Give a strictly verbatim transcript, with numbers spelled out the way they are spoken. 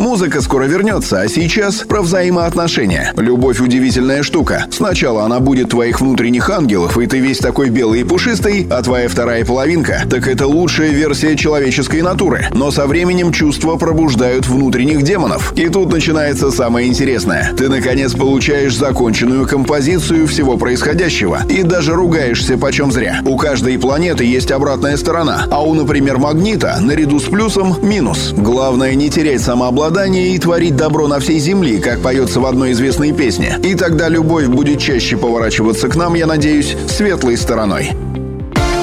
Музыка скоро вернется, а сейчас про взаимоотношения. Любовь — удивительная штука. Сначала она будет твоих внутренних ангелов, и ты весь такой белый и пушистый, а твоя вторая половинка — так это лучшая версия человеческой натуры. Но со временем чувства пробуждают внутренних демонов. И тут начинается самое интересное. Ты, наконец, получаешь законченную композицию всего происходящего. И даже ругаешься почем зря. У каждой планеты есть обратная сторона, а у, например, магнита, наряду с плюсом, минус. Главное не терять самообладание и творить добро на всей Земле, как поется в одной известной песне. И тогда любовь будет чаще поворачиваться к нам, я надеюсь, светлой стороной.